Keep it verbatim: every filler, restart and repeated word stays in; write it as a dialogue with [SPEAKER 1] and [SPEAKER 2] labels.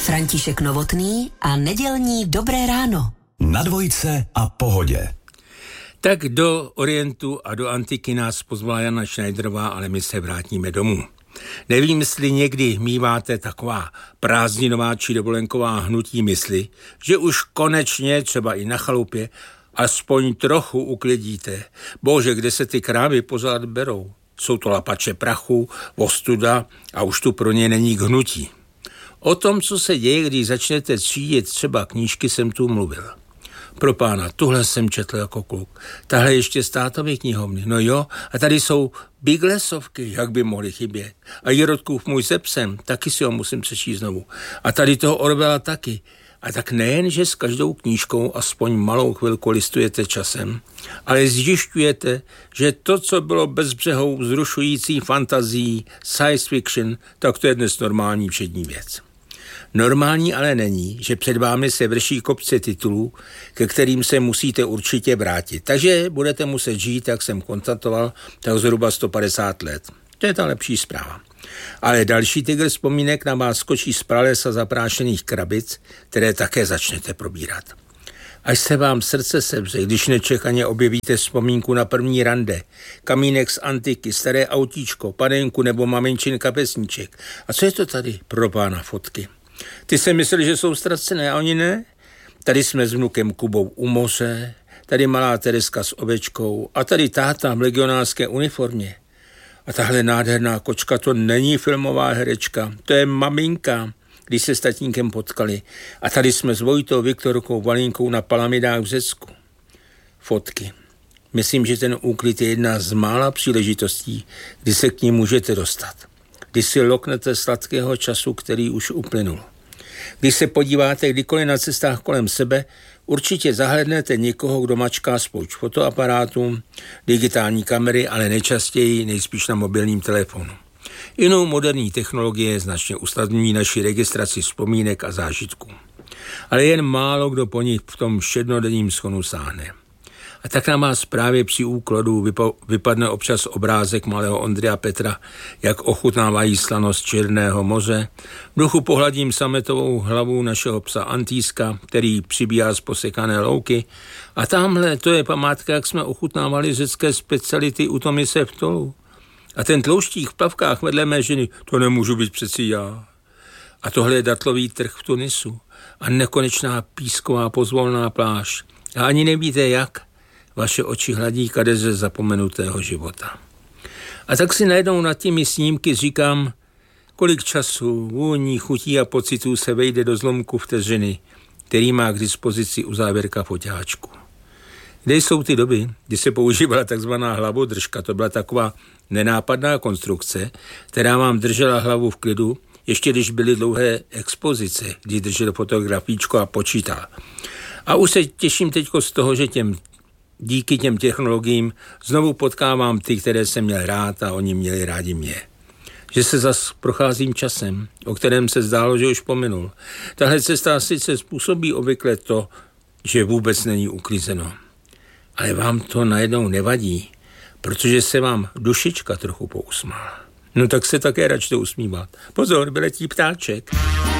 [SPEAKER 1] František Novotný a nedělní Dobré ráno.
[SPEAKER 2] Na dvojce a Pohodě.
[SPEAKER 3] Tak do Orientu a do antiky nás pozvala Jana Schneiderová, ale my se vrátíme domů. Nevím, jestli někdy míváte taková prázdninová či dovolenková hnutí mysli, že už konečně třeba i na chalupě aspoň trochu uklidíte. Bože, kde se ty krávy pořád berou? Jsou to lapače prachu, ostuda a už tu pro ně není k hnutí. O tom, co se děje, když začnete třídit třeba knížky, jsem tu mluvil. Pro pána, tuhle jsem četl jako kluk. Tahle ještě z tátovy knihovny. No jo, a tady jsou Biglesovky, jak by mohly chybět. A Jirotkův Můj se psem, taky si ho musím přečíst znovu. A tady toho Orwella taky. A tak nejen, že s každou knížkou aspoň malou chvilku listujete časem, ale zjišťujete, že to, co bylo bezbřehou vzrušující fantazií, science fiction, tak to je dnes normální všední věc. Normální ale není, že před vámi se vrší kopce titulů, ke kterým se musíte určitě vrátit. Takže budete muset žít, jak jsem konstatoval, tak zhruba sto padesát let. To je ta lepší zpráva. Ale další tygr vzpomínek na vás skočí z pralesa zaprášených krabic, které také začnete probírat. Až se vám srdce sevře, když nečekaně objevíte vzpomínku na první rande, kamínek z antiky, staré autíčko, panenku nebo maminčin kapesníček. A co je to tady pro pána fotky? Ty se mysleli, že jsou ztracené, a oni ne? Tady jsme s vnukem Kubou u moře, tady malá Tereska s ovečkou a tady táta v legionářské uniformě. A tahle nádherná kočka, to není filmová herečka, to je maminka, když se s tatínkem potkali. A tady jsme s Vojtou, Viktorkou, Valínkou na Palamidách v Řecku. Fotky. Myslím, že ten úklid je jedna z mála příležitostí, kdy se k ní můžete dostat. Když si loknete sladkého času, který už uplynul. Když se podíváte kdykoliv na cestách kolem sebe, určitě zahlednete někoho, kdo mačká spoušť fotoaparátů, digitální kamery, ale nejčastěji nejspíš na mobilním telefonu. Jinou moderní technologie značně usnadňují naši registraci vzpomínek a zážitků. Ale jen málo kdo po nich v tom všednodenním schonu sáhne. A tak nám vás právě při úkladu vypo- vypadne občas obrázek malého Ondřeja Petra, jak ochutnávají slanost Černého moře. V duchu pohladím sametovou hlavu našeho psa Antíska, který přibíhá z posekané louky. A tamhle to je památka, jak jsme ochutnávali řecké speciality u Tomise v Tolu. A ten tlouštík v plavkách vedle mé ženy, to nemůžu být přeci já. A tohle je datlový trh v Tunisu. A nekonečná písková pozvolná pláž. A ani nevíte jak. Vaše oči hladí kadeze zapomenutého života. A tak si najednou nad těmi snímky říkám, kolik času, vůní, chutí a pocitů se vejde do zlomku vteřiny, který má k dispozici uzávěrka foťáčku. Kde jsou ty doby, kdy se používala takzvaná hlavodržka, to byla taková nenápadná konstrukce, která vám držela hlavu v klidu, ještě když byly dlouhé expozice, kdy držel fotografíčko a počítal. A už se těším teďko z toho, že těm díky těm technologiím znovu potkávám ty, které jsem měl rád a oni měli rádi mě. Že se zas procházím časem, o kterém se zdálo, že už pominul. Tahle cesta sice způsobí obvykle to, že vůbec není uklizeno. Ale vám to najednou nevadí, protože se vám dušička trochu pousmála. No tak se také račte usmívat. Pozor, vyletí ptáček.